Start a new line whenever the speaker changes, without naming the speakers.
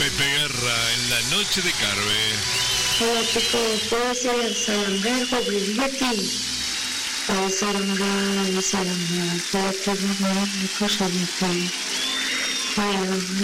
Pepe Guerra en la noche de Carve.
Hola chicos, puedo ser el Salambergo Briglietti. El Salambergo, el Salambergo, el Salambergo, el Salambergo.